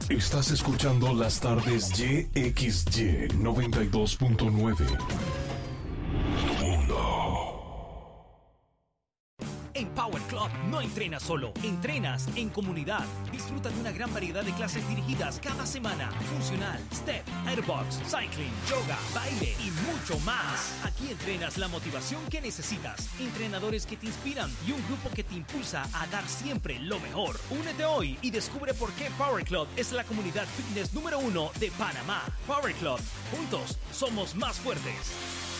Estás escuchando las tardes YXY 92.9. En Power Club no entrenas solo, entrenas en comunidad. Disfruta de una gran variedad de clases dirigidas cada semana. Funcional, step, airbox, cycling, yoga, baile y mucho más. Aquí entrenas la motivación que necesitas, entrenadores que te inspiran y un grupo que te impulsa a dar siempre lo mejor. Únete hoy y descubre por qué Power Club es la comunidad fitness número 1 de Panamá. Power Club, juntos somos más fuertes.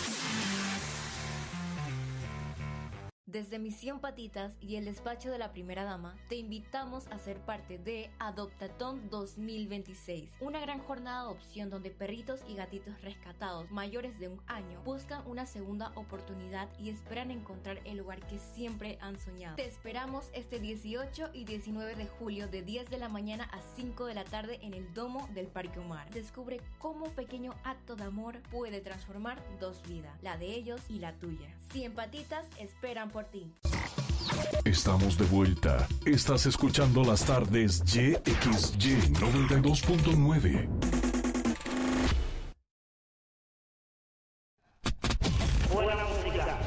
Desde Misión Patitas y el despacho de la primera dama, te invitamos a ser parte de Adoptatón 2026, una gran jornada de adopción donde perritos y gatitos rescatados mayores de 1 año buscan una segunda oportunidad y esperan encontrar el lugar que siempre han soñado. Te esperamos este 18 y 19 de julio de 10 de la mañana a 5 de la tarde en el Domo del Parque Omar. Descubre cómo un pequeño acto de amor puede transformar 2 vidas, la de ellos y la tuya. 100 patitas esperan por ti. Estamos de vuelta. Estás escuchando las tardes YXY 92.9. Buena música.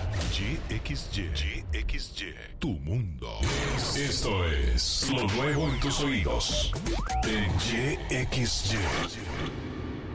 YXY, tu mundo. Esto es lo nuevo en tus oídos. En YXY.